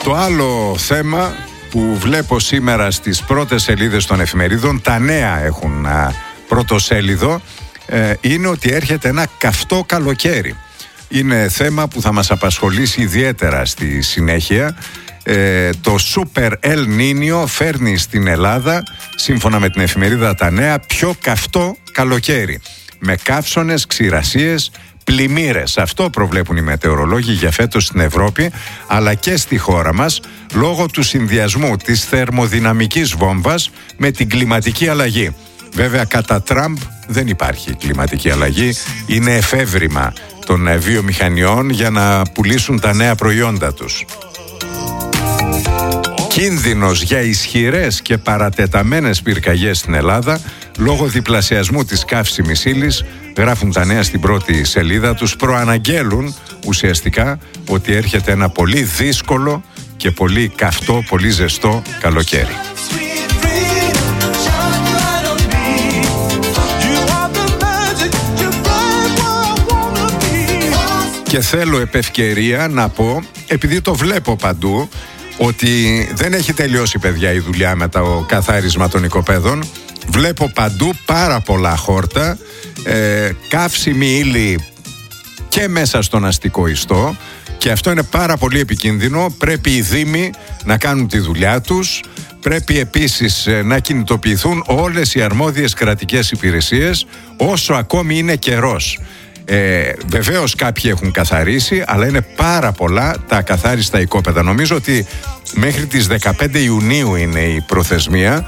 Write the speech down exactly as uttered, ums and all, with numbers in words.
Το άλλο θέμα που βλέπω σήμερα στις πρώτες σελίδες των εφημερίδων, τα νέα έχουν α, πρωτοσέλιδο, ε, είναι ότι έρχεται ένα καυτό καλοκαίρι. Είναι θέμα που θα μας απασχολήσει ιδιαίτερα στη συνέχεια. Ε, το Super El Niño φέρνει στην Ελλάδα, σύμφωνα με την εφημερίδα Τα Νέα, πιο καυτό καλοκαίρι, με καύσωνες, ξηρασίες, πλημμύρες. Αυτό προβλέπουν οι μετεωρολόγοι για φέτος στην Ευρώπη, αλλά και στη χώρα μας, λόγω του συνδυασμού της θερμοδυναμικής βόμβας με την κλιματική αλλαγή. Βέβαια, κατά Τραμπ δεν υπάρχει κλιματική αλλαγή, είναι εφεύρημα των βιομηχανιών για να πουλήσουν τα νέα προϊόντα τους. Κίνδυνος για ισχυρές και παρατεταμένες πυρκαγιές στην Ελλάδα λόγω διπλασιασμού της καύσιμης ύλης, γράφουν τα νέα στην πρώτη σελίδα τους, προαναγγέλουν ουσιαστικά ότι έρχεται ένα πολύ δύσκολο και πολύ καυτό, πολύ ζεστό καλοκαίρι. Και θέλω επ' ευκαιρία να πω, επειδή το βλέπω παντού, ότι δεν έχει τελειώσει, παιδιά, η δουλειά με το καθάρισμα των οικοπαίδων. Βλέπω παντού πάρα πολλά χόρτα, ε, καύσιμη ύλη και μέσα στον αστικό ιστό, και αυτό είναι πάρα πολύ επικίνδυνο. Πρέπει οι δήμοι να κάνουν τη δουλειά τους. Πρέπει επίσης ε, να κινητοποιηθούν όλες οι αρμόδιες κρατικές υπηρεσίες όσο ακόμη είναι καιρός. Ε, βεβαίως κάποιοι έχουν καθαρίσει, αλλά είναι πάρα πολλά τα ακαθάριστα οικόπεδα. Νομίζω ότι μέχρι τις δεκαπέντε Ιουνίου είναι η προθεσμία,